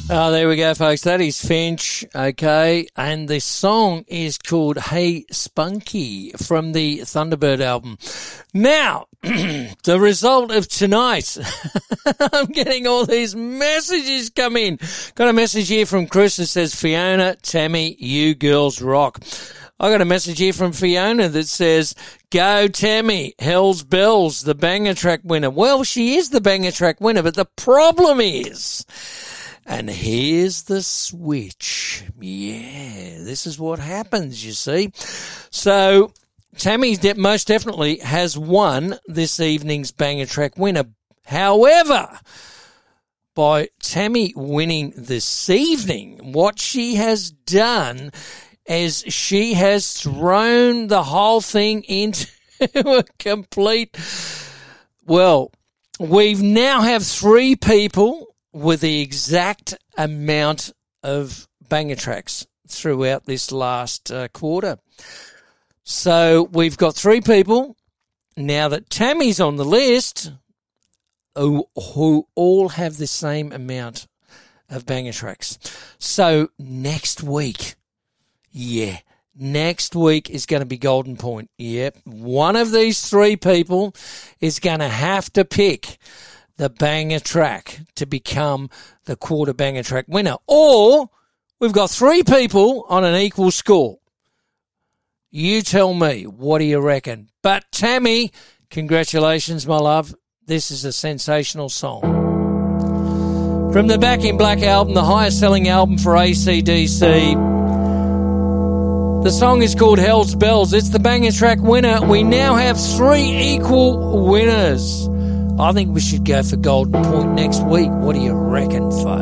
Oh, there we go, folks. That is Finch, okay? And the song is called Hey Spunky from the Thunderbird album. Now, the result of tonight. I'm getting all these messages come in. Got a message here from Chris that says, Fiona, Tammy, you girls rock. I got a message here from Fiona that says, go Tammy, Hell's Bells, the banger track winner. Well, she is the banger track winner, but the problem is... And here's the switch. Yeah, this is what happens, you see. So Tammy most definitely has won this evening's banger track winner. However, by Tammy winning this evening, what she has done is she has thrown the whole thing into a complete... Well, we now have 3 people with the exact amount of banger tracks throughout this last quarter. So we've got 3 people now that Tammy's on the list who all have the same amount of banger tracks. So next week is going to be Golden Point. Yep, one of these 3 people is going to have to pick the banger track to become the quarter banger track winner. Or we've got 3 people on an equal score. You tell me, what do you reckon? But Tammy, congratulations, my love. This is a sensational song. From the Back in Black album, the highest selling album for AC/DC. The song is called Hell's Bells. It's the banger track winner. We now have 3 equal winners. I think we should go for Golden Point next week. What do you reckon, folks?